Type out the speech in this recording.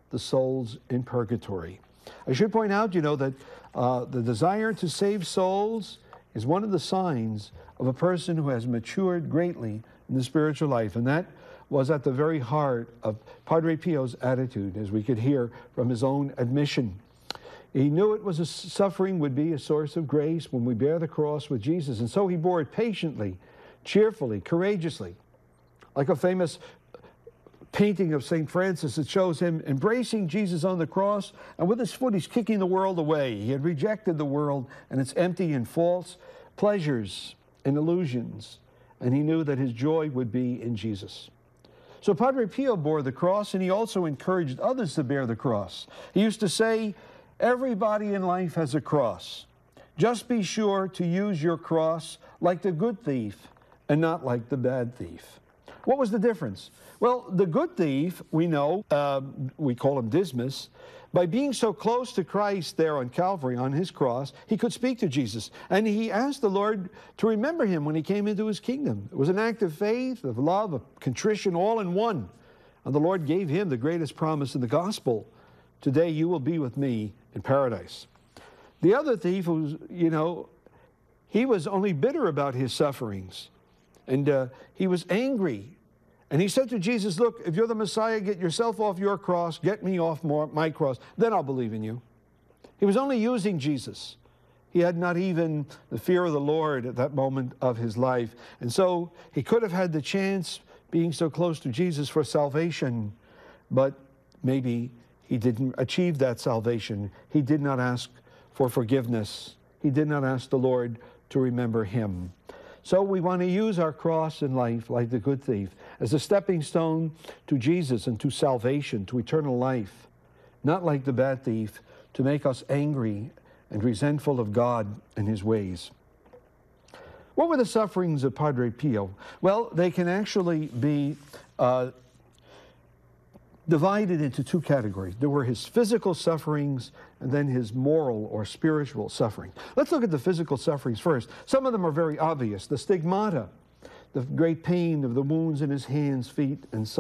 the souls in purgatory. I should point out, that the desire to save souls is one of the signs of a person who has matured greatly in the spiritual life. And that was at the very heart of Padre Pio's attitude, as we could hear from his own admission. He knew it was suffering would be a source of grace when we bear the cross with Jesus. And so he bore it patiently, cheerfully, courageously. Like a famous painting of St. Francis, it shows him embracing Jesus on the cross, and with his foot he's kicking the world away. He had rejected the world and its empty and false pleasures and illusions, and he knew that his joy would be in Jesus. So Padre Pio bore the cross, and he also encouraged others to bear the cross. He used to say, everybody in life has a cross. Just be sure to use your cross like the good thief and not like the bad thief. What was the difference? Well, the good thief, we know, we call him Dismas, by being so close to Christ there on Calvary, on his cross, he could speak to Jesus. And he asked the Lord to remember him when he came into his kingdom. It was an act of faith, of love, of contrition, all in one. And the Lord gave him the greatest promise in the gospel. Today you will be with me in paradise. The other thief was, he was only bitter about his sufferings. And he was angry. And he said to Jesus, look, if you're the Messiah, get yourself off your cross, get me off my cross, then I'll believe in you. He was only using Jesus. He had not even the fear of the Lord at that moment of his life. And so he could have had the chance, being so close to Jesus, for salvation, but maybe he didn't achieve that salvation. He did not ask for forgiveness. He did not ask the Lord to remember him. So we want to use our cross in life, like the good thief, as a stepping stone to Jesus and to salvation, to eternal life. Not like the bad thief, to make us angry and resentful of God and his ways. What were the sufferings of Padre Pio? Well, they can actually be divided into two categories. There were his physical sufferings and then his moral or spiritual suffering. Let's look at the physical sufferings first. Some of them are very obvious. The stigmata, the great pain of the wounds in his hands, feet, and